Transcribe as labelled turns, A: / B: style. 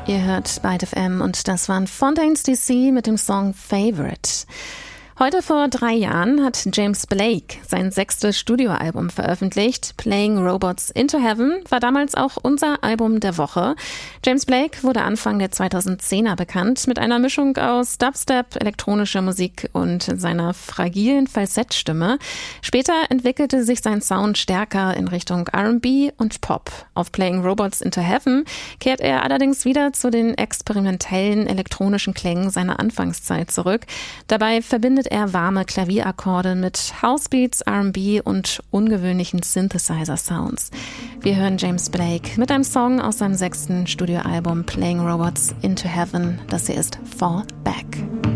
A: Ihr hört Byte FM und das waren Fontaines DC mit dem Song Favorite. Heute vor 3 Jahren hat James Blake sein 6. Studioalbum veröffentlicht. Playing Robots into Heaven war damals auch unser Album der Woche. James Blake wurde Anfang der 2010er bekannt mit einer Mischung aus Dubstep, elektronischer Musik und seiner fragilen Falsettstimme. Später entwickelte sich sein Sound stärker in Richtung R&B und Pop. Auf Playing Robots into Heaven kehrt er allerdings wieder zu den experimentellen elektronischen Klängen seiner Anfangszeit zurück. Dabei verbindet er warme Klavierakkorde mit Housebeats, R&B und ungewöhnlichen Synthesizer-Sounds. Wir hören James Blake mit einem Song aus seinem 6. Studioalbum Playing Robots into Heaven. Das hier ist Fall Back.